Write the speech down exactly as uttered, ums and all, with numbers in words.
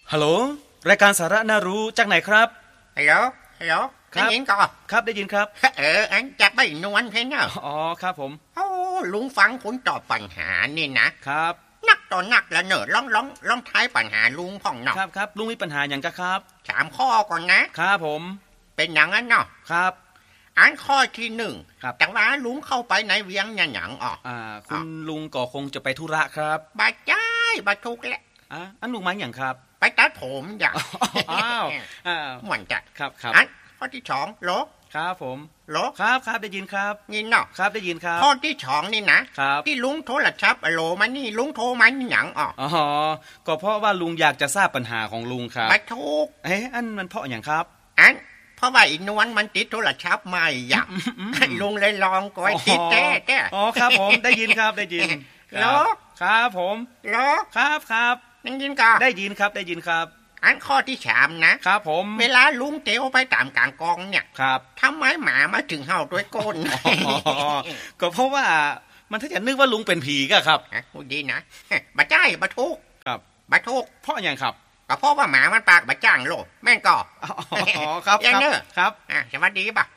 ฮัลโหลรายการสาระน่ารู้จากไหนครับฮัลโหลฮัลโหลได้ยินก่อนครับได้ยินครับเอออันจะไปนวลเพนเนอร์อ๋อครับผมโอ้ลุงฟังคุณตอบปัญหานี่นะครับนักต่อนักละเนอร้องร้องร้องท้ายปัญหาลุงพ่องเนาะครับครับลุงมีปัญหาอย่างกะครับสามข้อก่อนนะครับผมเป็นอย่างนั้นเนาะครับอันข้อที่หนึ่งแต่ว่าลุงเข้าไปในเวียงอย่างหยังอ๋ออ่าคุณลุงก็คงจะไปธุระครับบาจ้ายบาทุกแหละอ่ะอันลุงมาอย่างครับไปตัดผมอย่างอ้าวอ้าวเหมือนจะครับครับอันข้อที่สองโลครับผมโลครับครับได้ยินครับยินเนาะครับได้ยินครับข้อที่สองนี่นะครับที่ลุงโทรศัพท์โลมานี่ลุงโทรมาหยังอ๋ออ๋อก็เพราะว่าลุงอยากจะทราบปัญหาของลุงครับบาทุกเอ๊ะอันมันเพราะอย่างครับอันเพราะว่าอีนวลมันติดโทรศัพท์ไม่อยากลุงเลยลองก้อยติดแก้แก้อ๋อครับผมได้ยินครับได้ยินโลครับผมโลครับครับได้ยินก็ได้ยินครับได้ยินครับอันข้อที่สามนะครับผมเวลาลุงเตียวไปตามกลางกองเนี่ยครับทำไมหมามาถึงเห่าด้วยก้นก็เพราะว่ามันถ้าจะนึกว่าลุงเป็นผีก็ครับพูดดีนะบาจ้ายบาทุกครับบาทุกเพราะอย่างครับก็เพราะว่าหมามันปากบาจ้างโลแม่งก็อ๋อครับยังเนอครับอ่ะสวัสดีป่ะ